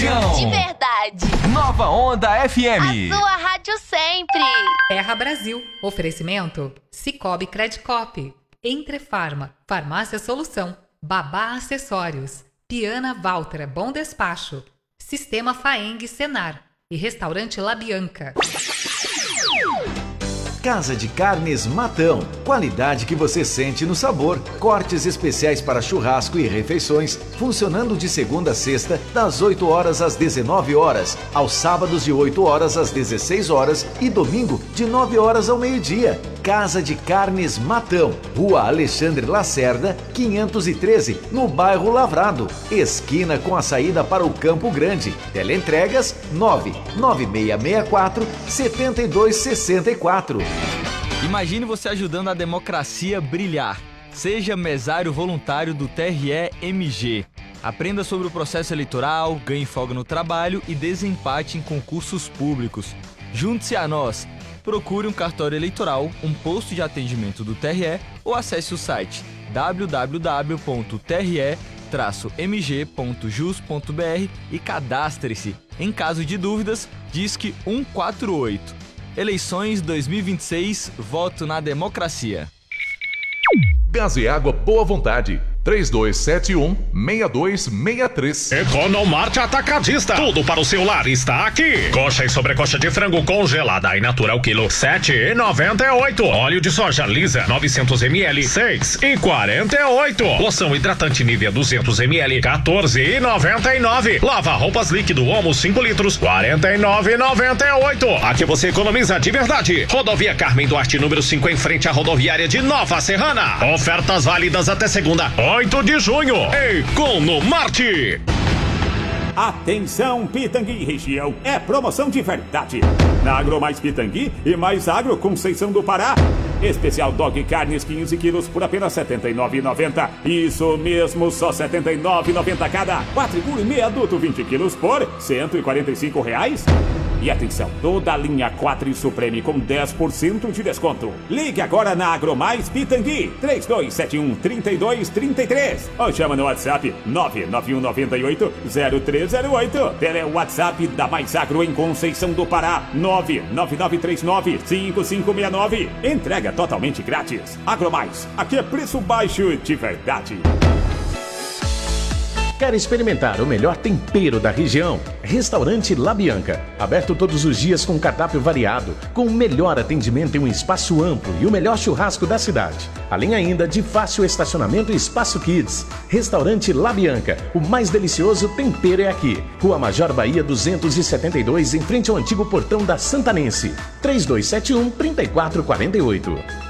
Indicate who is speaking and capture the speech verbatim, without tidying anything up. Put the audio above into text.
Speaker 1: região.
Speaker 2: De verdade.
Speaker 1: Nova Onda F M.
Speaker 2: A sua rádio sempre.
Speaker 3: Terra Brasil. Oferecimento Cicobi Credicop. Entrefarma. Farmácia Solução. Babá Acessórios. Piana Valtra Bom Despacho. Sistema Faeng Senar. E Restaurante La Bianca.
Speaker 4: Casa de Carnes Matão. Qualidade que você sente no sabor. Cortes especiais para churrasco e refeições, funcionando de segunda a sexta, das oito horas às dezenove horas, aos sábados de oito horas às dezesseis horas e domingo de nove horas ao meio-dia. Casa de Carnes Matão, Rua Alexandre Lacerda, quinhentos e treze, no bairro Lavrado, esquina com a saída para o Campo Grande. Teleentregas nove nove seis seis quatro, sete dois seis quatro.
Speaker 5: Imagine você ajudando a democracia brilhar. Seja mesário voluntário do T R E M G. Aprenda sobre o processo eleitoral, ganhe folga no trabalho e desempate em concursos públicos. Junte-se a nós. Procure um cartório eleitoral, um posto de atendimento do T R E ou acesse o site w w w ponto t r e traço m g ponto jus ponto b r e cadastre-se. Em caso de dúvidas, disque um quatro oito. Eleições dois mil e vinte e seis, voto na democracia.
Speaker 6: Gás e água Boa Vontade. três dois sete um, seis dois seis três.
Speaker 7: Economarte Atacadista. Tudo para o seu lar está aqui. Coxa e sobrecoxa de frango congelada e natural quilo sete e noventa e oito. Óleo de soja lisa novecentos mililitros seis e quarenta e oito. Loção hidratante Nivea duzentos mililitros quatorze e noventa e nove. Lava roupas líquido Omo cinco litros quarenta e nove e noventa e oito. Aqui você economiza de verdade. Rodovia Carmen Duarte número cinco em frente à rodoviária de Nova Serrana. Ofertas válidas até segunda, oito de junho. Economarte.
Speaker 8: Atenção Pitangui região, é promoção de verdade. Na Agro Mais Pitangui e Mais Agro Conceição do Pará. Especial Dog Carnes quinze quilos por apenas setenta e nove reais e noventa centavos. Isso mesmo, só setenta e nove reais e noventa centavos cada. Quatro Gourmet adulto vinte quilos por cento e quarenta e cinco reais. E atenção, toda a linha quatro Supreme com dez por cento de desconto. Ligue agora na Agromais Pitangui, três dois sete um, três dois três três. Ou chama no WhatsApp nove nove um nove oito, zero três zero oito. Tele WhatsApp da Mais Agro em Conceição do Pará, nove nove nove três nove, cinco cinco seis nove. Entrega totalmente grátis. Agromais, aqui é preço baixo de verdade.
Speaker 9: Quer experimentar o melhor tempero da região? Restaurante La Bianca, aberto todos os dias com cardápio variado, com o melhor atendimento em um espaço amplo e o melhor churrasco da cidade. Além ainda de fácil estacionamento e espaço kids. Restaurante La Bianca, o mais delicioso tempero é aqui. Rua Major Bahia duzentos e setenta e dois, em frente ao antigo portão da Santanense. três dois sete um, três quatro quatro oito.